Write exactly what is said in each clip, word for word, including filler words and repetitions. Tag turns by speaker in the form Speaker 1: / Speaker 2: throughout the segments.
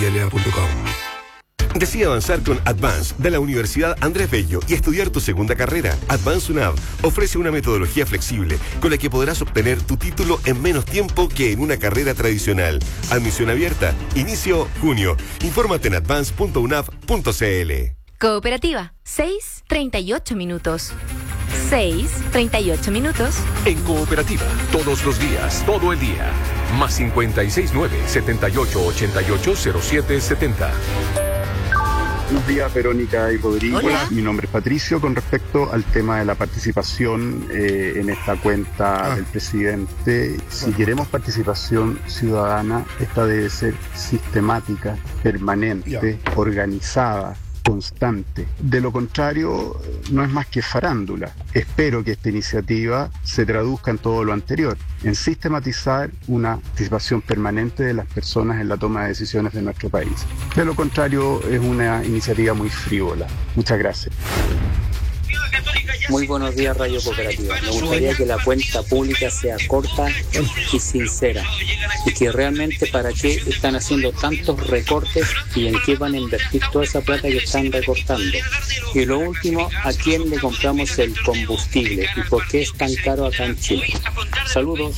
Speaker 1: i l a punto com.
Speaker 2: Decide avanzar con Advance de la Universidad Andrés Bello y estudiar tu segunda carrera. Advance UNAV ofrece una metodología flexible con la que podrás obtener tu título en menos tiempo que en una carrera tradicional. Admisión abierta. Inicio junio. Infórmate en advance punto u n a v punto c l.
Speaker 3: Cooperativa, seis treinta y ocho minutos. seis treinta y ocho minutos.
Speaker 4: En Cooperativa, todos los días, todo el día. Más cincuenta y seis nueve, setenta y ocho ochenta y ocho cero siete setenta.
Speaker 5: Buenos días, Verónica y Rodrigo.
Speaker 3: Hola.
Speaker 5: Mi nombre es Patricio. Con respecto al tema de la participación eh, en esta cuenta
Speaker 1: Ah.
Speaker 5: del presidente, si queremos participación ciudadana, esta debe ser sistemática, permanente,
Speaker 1: Ya.
Speaker 5: organizada, constante. De lo contrario, no es más que farándula. Espero que esta iniciativa se traduzca en todo lo anterior, en sistematizar una participación permanente de las personas en la toma de decisiones de nuestro país. De lo contrario, es una iniciativa muy frívola. Muchas gracias.
Speaker 6: Muy buenos días, Radio Cooperativa. Me gustaría que la cuenta pública sea corta y sincera, y que realmente para qué están haciendo tantos recortes y en qué van a invertir toda esa plata que están recortando. Y lo último, ¿a quién le compramos el combustible y por qué es tan caro acá en Chile? Saludos.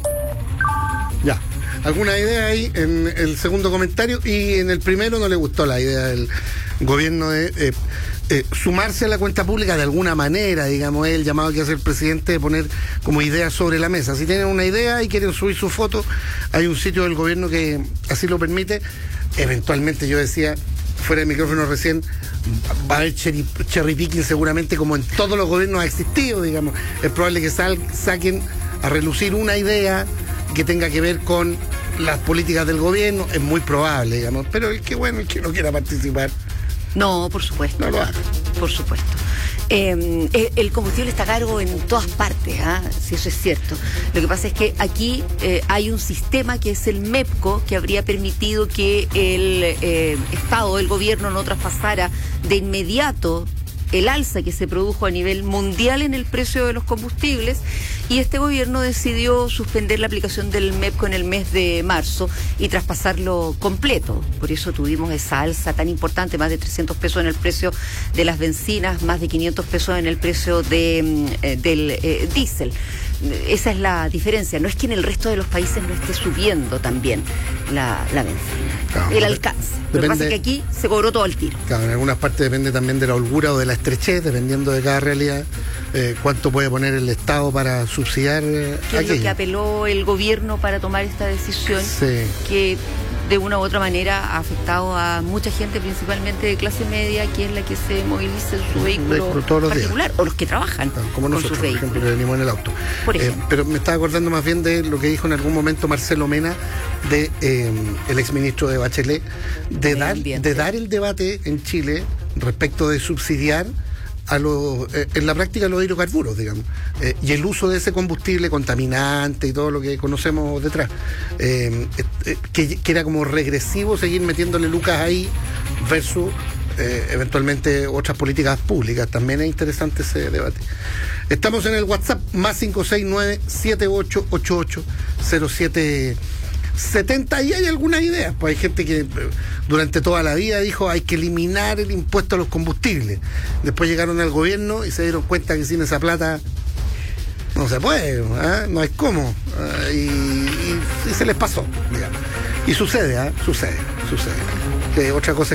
Speaker 1: Ya. ¿Alguna idea ahí en el segundo comentario? Y en el primero no le gustó la idea del gobierno de eh, eh, sumarse a la cuenta pública de alguna manera, digamos, el llamado que hace el presidente de poner como idea sobre la mesa. Si tienen una idea y quieren subir su foto, hay un sitio del gobierno que así lo permite. Eventualmente, yo decía, fuera de micrófono recién, va a haber cherry, cherry picking seguramente, como en todos los gobiernos ha existido, digamos. Es probable que sal, saquen a relucir una idea que tenga que ver con las políticas del gobierno, es muy probable, digamos, pero el que bueno, el que no quiera participar,
Speaker 7: No, por supuesto.
Speaker 1: no lo haga.
Speaker 7: Por supuesto. Eh, eh, el combustible está caro en todas partes, ¿ah? Si eso es cierto. Lo que pasa es que aquí eh, hay un sistema que es el MEPCO, que habría permitido que el eh, Estado, el gobierno, no traspasara de inmediato el alza que se produjo a nivel mundial en el precio de los combustibles, y este gobierno decidió suspender la aplicación del MEPCO en el mes de marzo y traspasarlo completo. Por eso tuvimos esa alza tan importante, más de trescientos pesos en el precio de las bencinas, más de quinientos pesos en el precio de, eh, del eh, diésel. Esa es la diferencia. No es que en el resto de los países no esté subiendo también la, la bencina,
Speaker 1: Claro,
Speaker 7: el
Speaker 1: dep-
Speaker 7: alcance. Lo que
Speaker 1: depende-
Speaker 7: pasa es que aquí se cobró todo al tiro.
Speaker 1: Claro, en algunas partes depende también de la holgura o de la estrechez, dependiendo de cada realidad, eh, cuánto puede poner el Estado para subsidiar eh,
Speaker 7: Que es lo que
Speaker 1: aquello.
Speaker 7: apeló el gobierno para tomar esta decisión,
Speaker 1: Sí.
Speaker 7: que de una u otra manera ha afectado a mucha gente, principalmente de clase media, que es la que se moviliza en su vehículo
Speaker 1: vehículo todos los días.
Speaker 7: particular, o los que trabajan
Speaker 1: Claro, como
Speaker 7: con
Speaker 1: nosotros,
Speaker 7: sus
Speaker 1: por
Speaker 7: vehículos.
Speaker 1: ejemplo, que venimos en el auto.
Speaker 7: Por
Speaker 1: Eh,
Speaker 7: ejemplo.
Speaker 1: pero me estaba acordando más bien de lo que dijo en algún momento Marcelo Mena, de eh, el exministro de Bachelet, de
Speaker 7: Medio
Speaker 1: dar,
Speaker 7: ambiente.
Speaker 1: de dar el debate en Chile respecto de subsidiar a los, eh, en la práctica los hidrocarburos, digamos, eh, y el uso de ese combustible contaminante y todo lo que conocemos detrás, eh, eh, que, que era como regresivo seguir metiéndole lucas ahí versus eh, eventualmente otras políticas públicas. También es interesante ese debate. Estamos en el WhatsApp más cinco seis nueve, siete ocho ocho ocho, cero siete setenta, y hay algunas ideas. Pues hay gente que eh, durante toda la vida dijo hay que eliminar el impuesto a los combustibles. Después llegaron al gobierno y se dieron cuenta que sin esa plata no se puede, ¿eh? No hay cómo. ¿eh? Y, y- y se les pasó, digamos. Y sucede, ¿eh? sucede, sucede. Que otra cosa